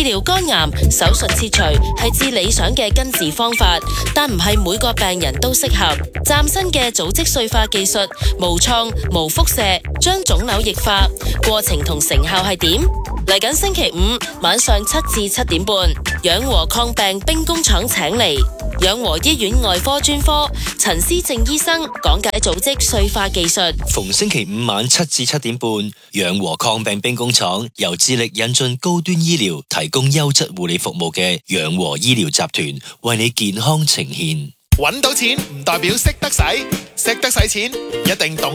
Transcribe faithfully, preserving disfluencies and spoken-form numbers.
療肝癌，手術切除係至理想嘅根治方法，但唔係每個病人都適合。嶄新嘅組織碎化技術，無創無輻射，將腫瘤液化，過程同成效係點？嚟緊星期五晚上七至七點半，養和抗病兵工廠請嚟養和醫院外科專科陳思正醫生講解組織碎化技術。 逢星期五晚七至七點半，養和抗病兵工廠由致力引進高端醫療、提供優質護理服務嘅養和醫療集團為你健康呈現。 搵到錢唔代表識得使，識得使錢一定懂。